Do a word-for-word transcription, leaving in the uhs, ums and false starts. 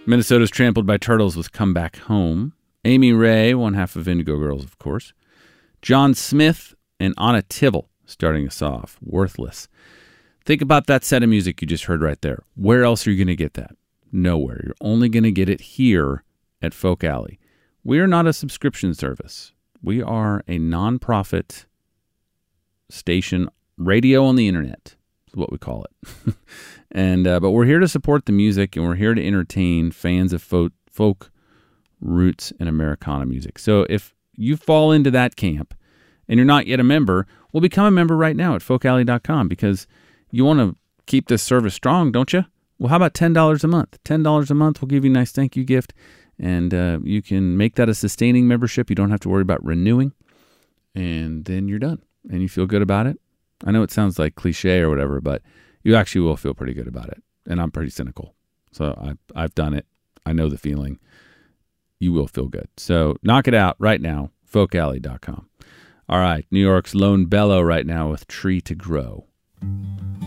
Minnesota's Trampled by Turtles with Come Back Home. Amy Ray, one half of Indigo Girls, of course. John Smith and Anna Tibble starting us off. Worthless. Think about that set of music you just heard right there. Where else are you going to get that? Nowhere. You're only going to get it here at Folk Alley. We are not a subscription service. We are a nonprofit station, radio on the internet is what we call it. and uh, But we're here to support the music, and we're here to entertain fans of folk, folk roots and Americana music. So if you fall into that camp and you're not yet a member, well, become a member right now at folk alley dot com, because you want to keep this service strong, don't you? Well, how about ten dollars a month? ten dollars a month will give you a nice thank you gift, and uh, you can make that a sustaining membership. You don't have to worry about renewing, and then you're done, and you feel good about it. I know it sounds like cliche or whatever, but you actually will feel pretty good about it, and I'm pretty cynical. So I've, I've done it. I know the feeling. You will feel good. So knock it out right now, folk alley dot com. All right, New York's Lone Bellow right now with Tree to Grow.